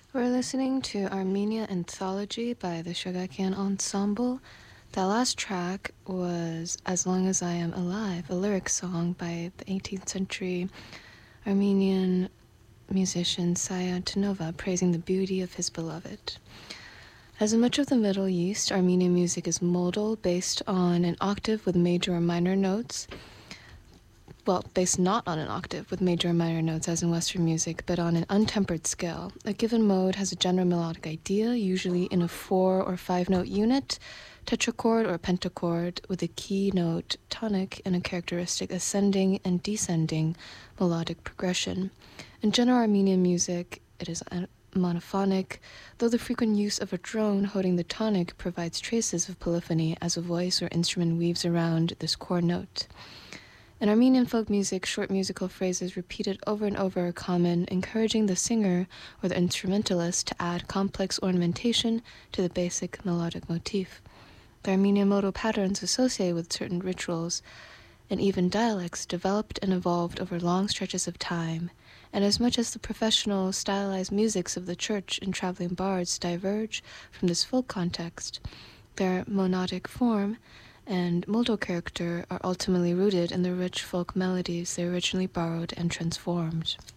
We're listening to Armenia Anthology by the Shagakian Ensemble. That last track was As Long as I Am Alive, a lyric song by the 18th century Armenian musician Saya Tunova, praising the beauty of his beloved. As in much of the Middle East, Armenian music is modal, based on an octave with major or minor notes. Well, based not on an octave with major and minor notes as in Western music, but on an untempered scale. A given mode has a general melodic idea, usually in a 4 or 5 note unit, tetrachord or pentachord, with a key note tonic and a characteristic ascending and descending melodic progression. In general Armenian music, it is monophonic, though the frequent use of a drone holding the tonic provides traces of polyphony as a voice or instrument weaves around this core note. In Armenian folk music, short musical phrases repeated over and over are common, encouraging the singer or the instrumentalist to add complex ornamentation to the basic melodic motif. The Armenian modal patterns associated with certain rituals and even dialects developed and evolved over long stretches of time, and as much as the professional, stylized musics of the church and traveling bards diverge from this folk context, their monodic form and modal character are ultimately rooted in the rich folk melodies they originally borrowed and transformed.